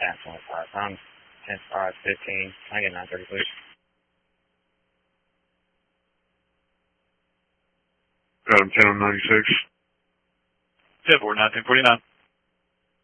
10.5. I'm 10.5, 15. I get 930, please. Got him 10 on 96. 10-4, 1949.